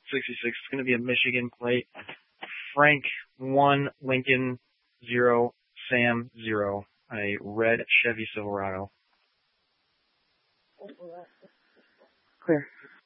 66. It's going to be a Michigan plate. Frank 1, Lincoln 0, Sam 0. A red Chevy Silverado. Clear.